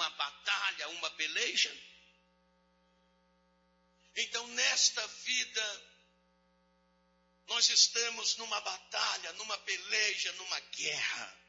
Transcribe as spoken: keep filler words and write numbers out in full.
uma batalha, uma peleja. Então, nesta vida, nós estamos numa batalha, numa peleja, numa guerra.